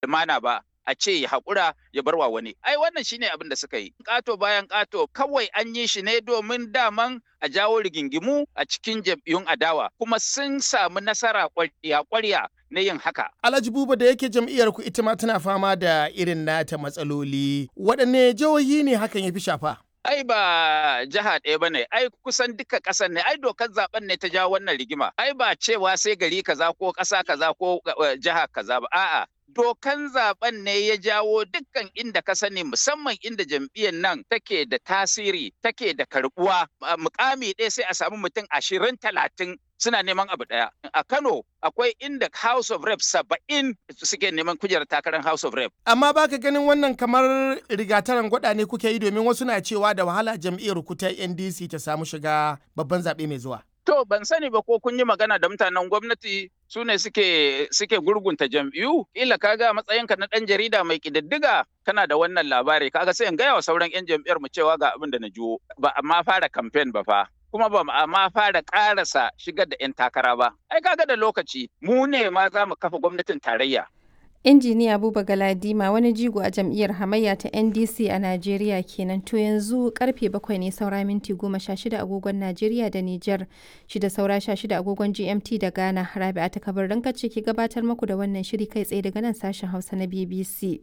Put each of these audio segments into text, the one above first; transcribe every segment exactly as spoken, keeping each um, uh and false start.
lumana ba a ce ya haƙura ya bar wa wani. Ai wannan shine abin da suka yi. Ƙato bayan ƙato kawai an yi shi ne domin daman a jawo rigingimu a cikin jam'iyyun adawa kuma sun samu nasara ƙwarya-ƙwarya na yin haka. Alhaji Buba da yake jam'iyyar ku ita ma tana fama da irin nata matsaloli. Waɗanne jihohi ne hakan ya fi shafa? Ai ba jiha ɗaya ba ne, ai kusan duka ƙasar ne, ai dokar zaben ne ta jawo wannan rigima. Ai ba cewa sai gari kaza ko ƙasa kaza ko jiha kaza ba, a'a. Dokan zaben ne ya jawo dukkan inda ka sani musamman inda jam'iyyar nan take da tasiri, take da karbuwa. Mukami ɗaya sai a samu mutum ashirin talatin suna neman abu ɗaya. A Kano akwai inda House of Rep saba'in suke neman kujerar takarar House of Rep. Amma baka ganin wannan kamar rigataran gwada ne kuke yi domin wasu na cewa da wahala jam'iyyar ku ta N D C ta samu shiga babban zaɓe mai zuwa. To ban sani ba ko kun yi magana da mutanen gwamnati su ne suke suke gurgunta jam'iyyu ila kaga matsayinka na ɗan jarida mai ƙididdiga kana da wannan labari kaga sai in gaya wa sauran 'yan jam'iyyar mu cewa ga abin da na jiwo ba amma fara kamfen ba fa. Kuma ba ma fara ƙarasa shigar da 'yan takara ba. Ai kaga da lokaci mu ne ma za mu kafa gwamnatin tarayya. Injiniya Buba Galadima wani jigo a jam'iyyar hamayya ta N D C a Najeriya kenan. To yanzu karfe bakwai ne saura minti goma sha shida agogon Najeriya da Nijar, shida saura sha shida agogon G M T da Ghana. Rabi'a ta kabarin ce ke gabatar muku da wannan shiri kai tsaye daga nan sashen Hausa na B B C.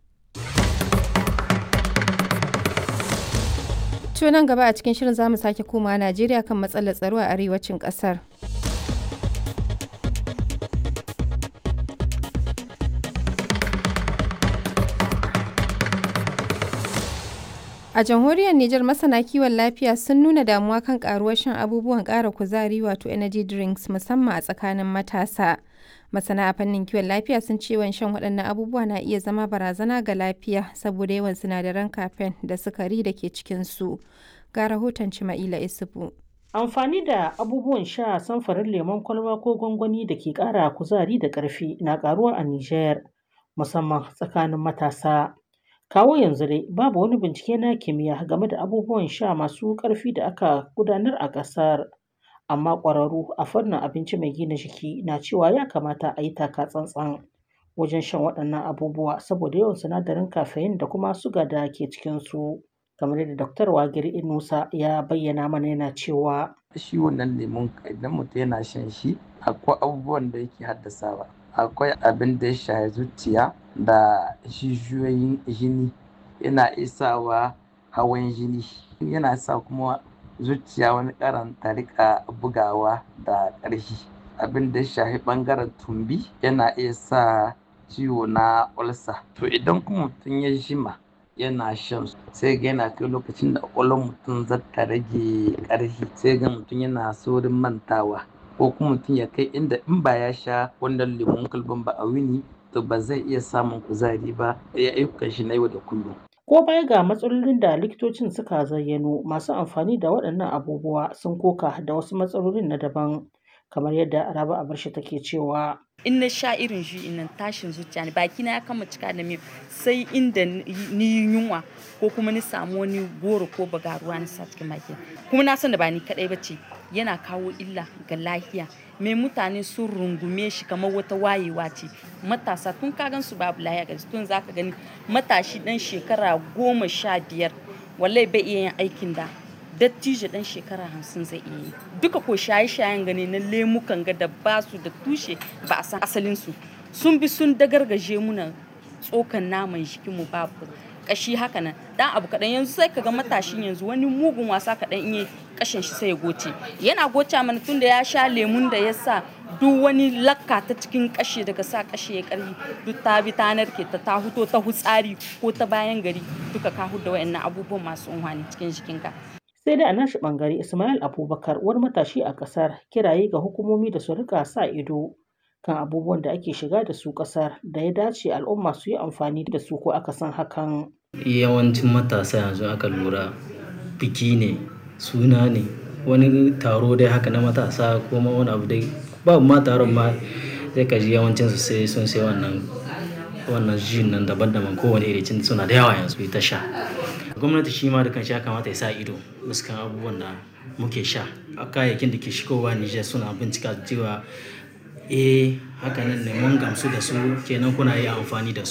To nan gaba a cikin shirin zamu sake komawa Najeriya kan matsalar tsaro a arewacin kasar. A jamhuriyar Nijar masana kiwon lafiya sun nuna damuwa kan karuwar shan abubuwan ƙara kuzari wato energy drinks musamman a tsakanin matasa. Masana a fannin kiwon lafiya sun ce yawan shan waɗannan abubuwa na iya zama barazana ga lafiya saboda yawan sinadaran caffeine da sukari da ke cikinsu. Ga rahoton Cima'ila Isufu. Amfani da abubuwan sha samfarin lemon kwalba ko gwangwani da ke ƙara kuzari da ƙarfi na ƙaruwa a Nijar musamman tsakanin matasa. Kawo yanzu dai babu wani bincike na kimiyya game da abubuwan sha masu ƙarfi da aka gudanar a ƙasar, amma ƙwararru a fannin abinci mai gina jiki na cewa ya kamata a yi taka tsantsan wajen shan waɗannan abubuwa saboda yawan sinadarin caffeine da kuma suga da ke cikinsu. Kamar yadda Daktar Wagiri Inusa ya bayyana mana yana cewa shi wannan lemon idan mutum yana shan shi akwai abubuwan da yake haddasawa. Akwai abin da ya shafi zuciya da jijiyoyin jini, yana isawa hawan jini, yana sa kuma zuciya wani karan ta rika bugawa da ƙarfi. Abin da ya shafi ɓangaren tumbi yana iya sa ciwo na ulcer. To idan kuma mutum ya jima yana shan su sai ga yana kai lokacin da ƙwaƙwalwar mutum za ta rage ƙarfi, sai ga mutum yana saurin mantawa. Ko kuma mutum ya kai inda in ba ya sha wannan lemon kwalban ba a wuni to ba zai iya samun kuzari ba ya ayyukan shi na yau da kullum. Ko baya ga matsalolin da likitocin suka zayyano, masu amfani da waɗannan abubuwa sun koka da wasu matsalolin na daban kamar yadda Rabi Abarshi take cewa. In na sha irin shi in tashin zuciya ne baki na ya kama cika da miyau sai inda ni yunwa ko kuma ni samu wani goro ko bagaruwa na sa cikin baki. Kuma na san da ba ni kadai bace yana kawo illa ga lafiya. Mai mutane sun rungume shi kamar wata wayewa ce. Matasa tun ka gan su babu lafiya ga tun zaka gani matashi dan shekara goma sha biyar wallahi bai iya yin aikin da dattijo dan shekara hamsin zai iya yi. Duka ko shaye-shayen gani na lemukan ga da ba su da tushe ba a san asalin su. Sun bi sun dagargaje muna tsokan naman jikin mu babu kashi haka nan. Dan abu kadan yanzu sai kaga matashin yanzu wani mugun wasa kadan in yi kashin shi sai ya goce. Yana goce mana tunda ya sha lemun da ya sa duk wani lakka ta cikin kashi daga sa kashi ya karhi duk ta bi ta narke ta ta huto ta hutsari ko ta bayan gari duka ka hudda wayannan abubuwan masu unhwani cikin jikinka. Sai dai a nashi bangare Ismail Abubakar wani matashi a kasar kiraye ga hukumomi da su rika sa ido kan abubuwan da ake shiga da su kasar da ya dace al'umma su yi amfani da su ko aka san hakan. Yawancin matasa yanzu aka lura biki ne, suna ne, wani taro dai haka na matasa ko ma wani abu dai babu ma taron ma sai ka ji yawancin su sai sun sai wannan wannan jin nan daban-daban kowane iri cin suna da yawa yanzu ta sha. Gwamnati shi ma da kanshi ya kamata ya sa ido fuskan abubuwan da muke sha. A kayayyakin da ke shigowa Nijar suna bincika cewa eh haka nan ne mun gamsu da su kenan kuna iya amfani da su.